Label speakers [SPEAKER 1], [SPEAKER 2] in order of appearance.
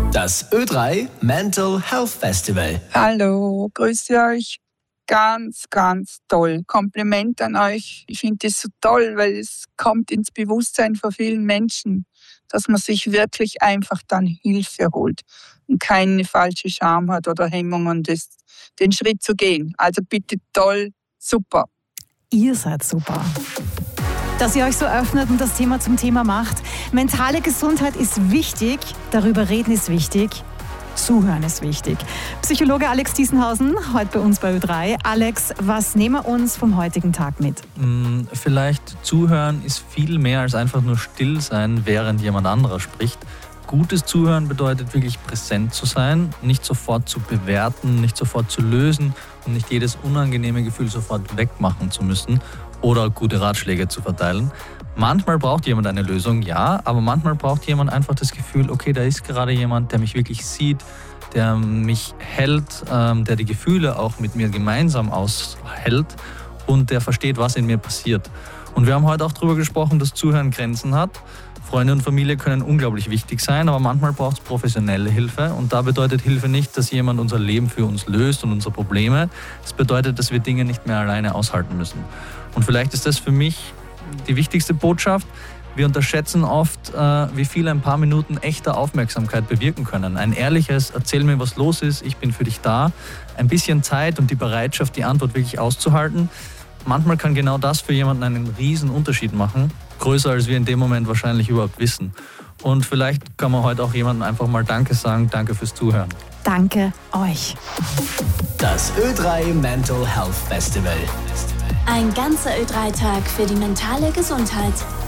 [SPEAKER 1] Das Ö3 Mental Health Festival.
[SPEAKER 2] Hallo, grüße euch. Ganz, ganz toll. Kompliment an euch. Ich finde das so toll, weil es kommt ins Bewusstsein von vielen Menschen, dass man sich wirklich einfach dann Hilfe holt und keine falsche Scham hat oder Hemmungen, den Schritt zu gehen. Also bitte toll, super.
[SPEAKER 3] Ihr seid super. Dass ihr euch so öffnet und das Thema zum Thema macht. Mentale Gesundheit ist wichtig, darüber reden ist wichtig, zuhören ist wichtig. Psychologe Alex Diessenhausen, heute bei uns bei Ö3. Alex, was nehmen wir uns vom heutigen Tag mit?
[SPEAKER 4] Vielleicht zuhören ist viel mehr als einfach nur still sein, während jemand anderer spricht. Gutes Zuhören bedeutet wirklich präsent zu sein, nicht sofort zu bewerten, nicht sofort zu lösen und nicht jedes unangenehme Gefühl sofort wegmachen zu müssen oder gute Ratschläge zu verteilen. Manchmal braucht jemand eine Lösung, ja, aber manchmal braucht jemand einfach das Gefühl, okay, da ist gerade jemand, der mich wirklich sieht, der mich hält, der die Gefühle auch mit mir gemeinsam aushält und der versteht, was in mir passiert. Und wir haben heute auch darüber gesprochen, dass Zuhören Grenzen hat. Freunde und Familie können unglaublich wichtig sein, aber manchmal braucht es professionelle Hilfe. Und da bedeutet Hilfe nicht, dass jemand unser Leben für uns löst und unsere Probleme. Es bedeutet, dass wir Dinge nicht mehr alleine aushalten müssen. Und vielleicht ist das für mich die wichtigste Botschaft. Wir unterschätzen oft, wie viel ein paar Minuten echter Aufmerksamkeit bewirken können. Ein ehrliches, erzähl mir, was los ist, ich bin für dich da. Ein bisschen Zeit und die Bereitschaft, die Antwort wirklich auszuhalten. Manchmal kann genau das für jemanden einen riesen Unterschied machen. Größer, als wir in dem Moment wahrscheinlich überhaupt wissen. Und vielleicht kann man heute auch jemandem einfach mal Danke sagen. Danke fürs Zuhören.
[SPEAKER 3] Danke euch.
[SPEAKER 1] Das Ö3 Mental Health Festival.
[SPEAKER 5] Ein ganzer Ö3-Tag für die mentale Gesundheit.